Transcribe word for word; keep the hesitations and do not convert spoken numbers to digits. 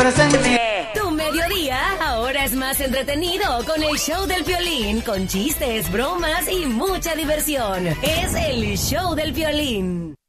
presente. Tu mediodía ahora es más entretenido con el show del Piolín, con chistes, bromas y mucha diversión. Es el show del Piolín.